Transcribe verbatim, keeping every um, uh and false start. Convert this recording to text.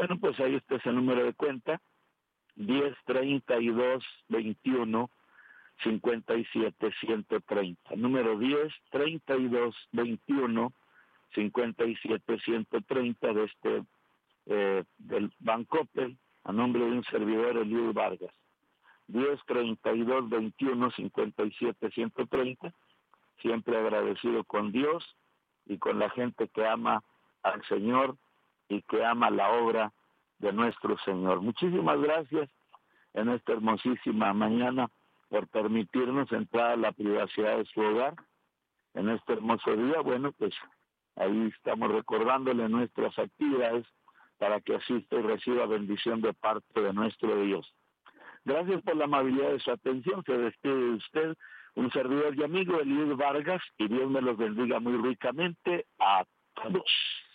Bueno, pues ahí está ese número de cuenta, diez, treinta y dos, veintiuno, cincuenta y siete, ciento treinta. Número diez, treinta y dos, veintiuno, cincuenta y siete, ciento treinta de este, eh, del Bancoppel, a nombre de un servidor, Eliud Vargas. diez, treinta y dos, veintiuno, cincuenta y siete, ciento treinta. Siempre agradecido con Dios y con la gente que ama al Señor y que ama la obra de nuestro Señor. Muchísimas gracias en esta hermosísima mañana por permitirnos entrar a la privacidad de su hogar en este hermoso día. Bueno, pues ahí estamos recordándole nuestras actividades para que asista y reciba bendición de parte de nuestro Dios. Gracias por la amabilidad de su atención. Se despide de usted un servidor y amigo, Eliud Vargas, y Dios me los bendiga muy ricamente a todos.